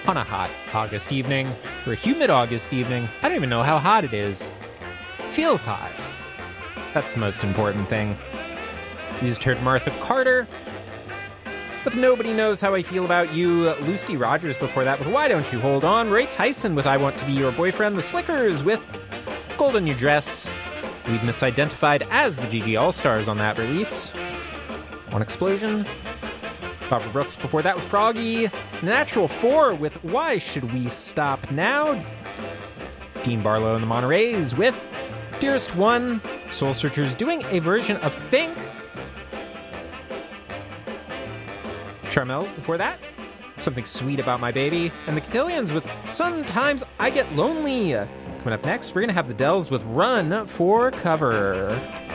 On a hot August evening, or a humid August evening, I don't even know how hot it is. Feels hot. That's the most important thing. You just heard Martha Carter with Nobody Knows How I Feel About You. Lucy Rogers before that with Why Don't You Hold On. Ray Tyson with I Want to Be Your Boyfriend. The Slickers with Gold in Your Dress. We've misidentified as the GG All-Stars on that release. One Explosion. Barbara Brooks before that with Froggy. Natural 4 with Why Should We Stop Now? Dean Barlow and the Monterey's with Dearest One. Soul Searchers doing a version of Think. Charmel's before that. Something Sweet About My Baby. And the Cotillions with Sometimes I Get Lonely. Coming up next, we're going to have the Dells with Run for Cover.